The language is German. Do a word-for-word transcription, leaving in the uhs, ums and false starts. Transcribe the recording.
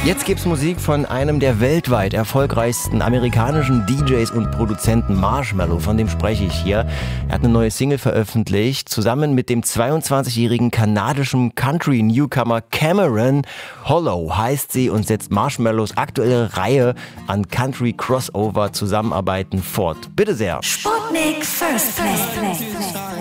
Jetzt gibt's Musik von einem der weltweit erfolgreichsten amerikanischen D Js und Produzenten, Marshmello, von dem spreche ich hier. Er hat eine neue Single veröffentlicht, zusammen mit dem zweiundzwanzigjährigen kanadischen Country-Newcomer Cameron. Hollow heißt sie und setzt Marshmellos aktuelle Reihe an Country-Crossover-Zusammenarbeiten fort. Bitte sehr. Sputnik First Play.